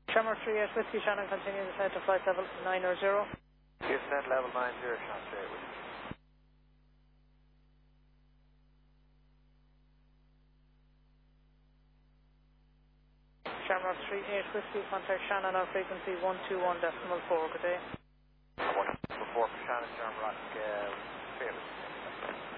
Tremor 38 Whiskey Shannon, continue to head to flight level 900. Houston, level 90, Shannon straight with you. Tremor 38 Whiskey, contact Shannon on frequency 121.4, good day. 1 for Shannon, Sherm Rock, straight with you.